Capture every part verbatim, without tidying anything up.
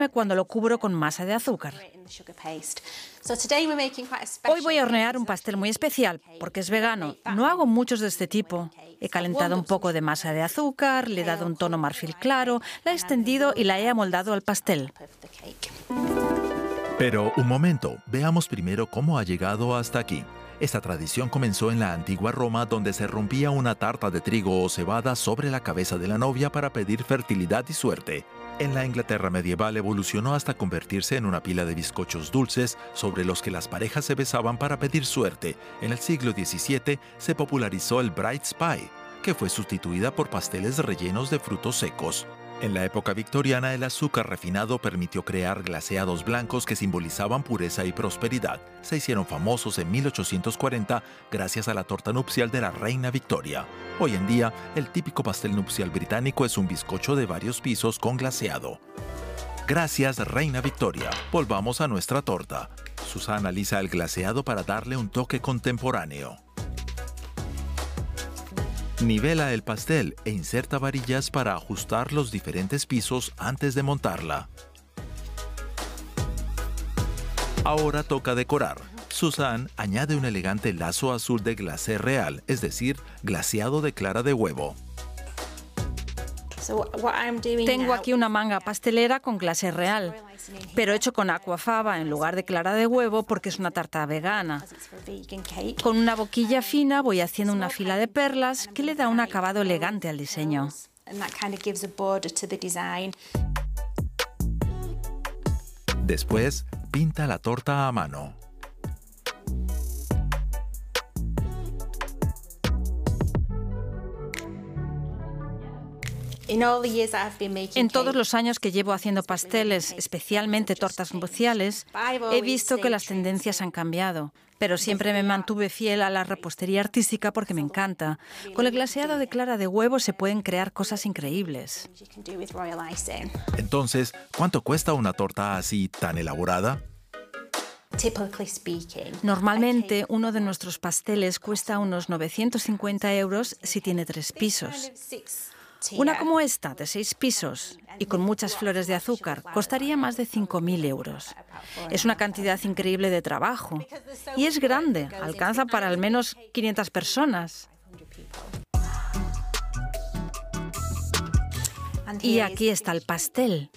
cuando lo cubro con masa de azúcar. Hoy voy a hornear un pastel muy especial, porque es vegano. No hago muchos de este tipo. He calentado un poco de masa de azúcar, le he dado un tono marfil claro, la he extendido y la he amoldado al pastel. Pero un momento, veamos primero cómo ha llegado hasta aquí. Esta tradición comenzó en la antigua Roma, donde se rompía una tarta de trigo o cebada sobre la cabeza de la novia para pedir fertilidad y suerte. En la Inglaterra medieval evolucionó hasta convertirse en una pila de bizcochos dulces sobre los que las parejas se besaban para pedir suerte. En el siglo diecisiete se popularizó el Bride's Pie, que fue sustituida por pasteles rellenos de frutos secos. En la época victoriana, el azúcar refinado permitió crear glaseados blancos que simbolizaban pureza y prosperidad. Se hicieron famosos en mil ochocientos cuarenta gracias a la torta nupcial de la reina Victoria. Hoy en día, el típico pastel nupcial británico es un bizcocho de varios pisos con glaseado. Gracias, reina Victoria. Volvamos a nuestra torta. Susan analiza el glaseado para darle un toque contemporáneo. Nivela el pastel e inserta varillas para ajustar los diferentes pisos antes de montarla. Ahora toca decorar. Susan añade un elegante lazo azul de glacé real, es decir, glaseado de clara de huevo. Tengo aquí una manga pastelera con glacé real, pero hecho con aquafaba en lugar de clara de huevo porque es una tarta vegana. Con una boquilla fina voy haciendo una fila de perlas que le da un acabado elegante al diseño. Después, pinta la torta a mano. En todos los años que llevo haciendo pasteles, especialmente tortas nupciales, he visto que las tendencias han cambiado, pero siempre me mantuve fiel a la repostería artística porque me encanta. Con el glaseado de clara de huevo se pueden crear cosas increíbles. Entonces, ¿cuánto cuesta una torta así tan elaborada? Normalmente, uno de nuestros pasteles cuesta unos novecientos cincuenta euros si tiene tres pisos. Una como esta, de seis pisos, y con muchas flores de azúcar, costaría más de cinco mil euros. Es una cantidad increíble de trabajo. Y es grande, alcanza para al menos quinientas personas. Y aquí está el pastel.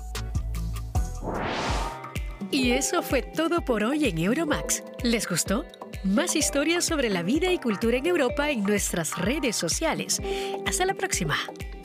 Y eso fue todo por hoy en Euromax. ¿Les gustó? Más historias sobre la vida y cultura en Europa en nuestras redes sociales. Hasta la próxima.